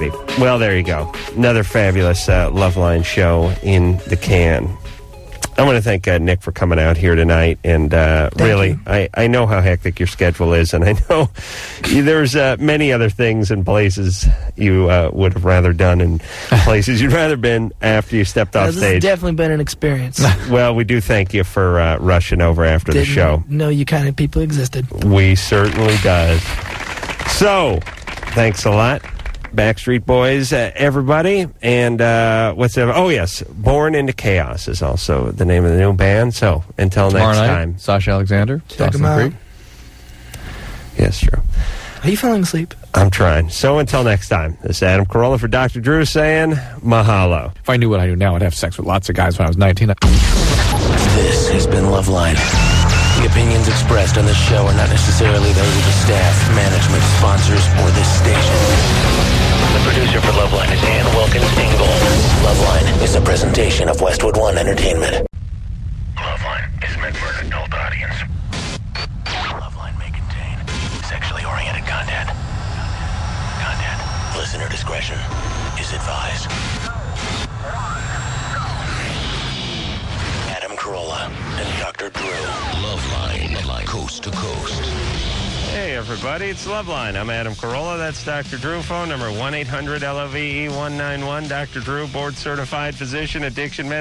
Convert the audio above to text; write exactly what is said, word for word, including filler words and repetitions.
right. Well, there you go. Another fabulous uh, Loveline show in the can. I want to thank uh, Nick for coming out here tonight. And uh, really, I, I know how hectic your schedule is, and I know there's uh, many other things and places you uh, would have rather done and places you'd rather been after you stepped off This has stage. definitely been an experience. Well, we do thank you for uh, rushing over after Didn't the show. know you kind of people existed. We certainly does. So, thanks a lot. Backstreet Boys, uh, everybody. And uh, what's the, oh, yes, Born into Chaos is also the name of the new band. So, until Tomorrow next night, time. Sasha Alexander, Check Dawson them out. Creek. Yes, true. Are you falling asleep? I'm trying. So, until next time, this is Adam Carolla for Doctor Drew saying mahalo. If I knew what I knew now, I'd have sex with lots of guys when I was nineteen. This has been Loveline. The opinions expressed on this show are not necessarily those of the staff, management, sponsors, or this station. The producer for Loveline is Ann Wilkins Ingold. Loveline is a presentation of Westwood One Entertainment. Loveline is meant for an adult audience. Loveline may contain sexually oriented content. Content. Listener discretion is advised. Adam Carolla and Doctor Drew. Loveline, Loveline, coast to coast. Hey, everybody, it's Loveline. I'm Adam Carolla. That's Doctor Drew. Phone number one eight hundred L O V E one nine one. Doctor Drew, board-certified physician, addiction